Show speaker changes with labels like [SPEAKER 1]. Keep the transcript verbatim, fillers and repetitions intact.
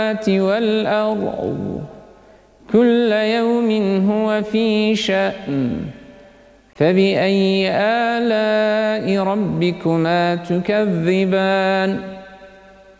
[SPEAKER 1] والأرض كل يوم هو في شأن فبأي آلاء ربكما تكذبان